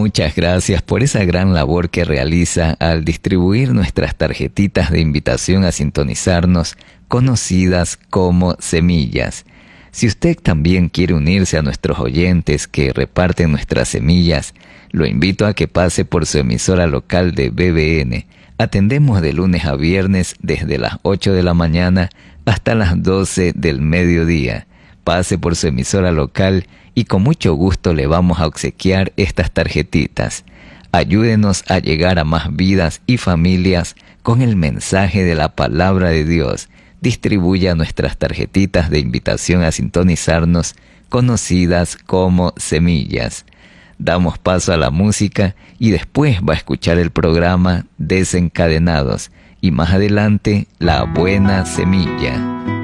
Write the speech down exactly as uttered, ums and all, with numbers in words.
Muchas gracias por esa gran labor que realiza al distribuir nuestras tarjetitas de invitación a sintonizarnos, conocidas como semillas. Si usted también quiere unirse a nuestros oyentes que reparten nuestras semillas, lo invito a que pase por su emisora local de B B N. Atendemos de lunes a viernes desde las ocho de la mañana hasta las doce del mediodía. Pase por su emisora local y con mucho gusto le vamos a obsequiar estas tarjetitas. Ayúdenos a llegar a más vidas y familias con el mensaje de la palabra de Dios. Distribuya nuestras tarjetitas de invitación a sintonizarnos, conocidas como semillas. Damos paso a la música y después va a escuchar el programa Desencadenados y más adelante La Buena Semilla.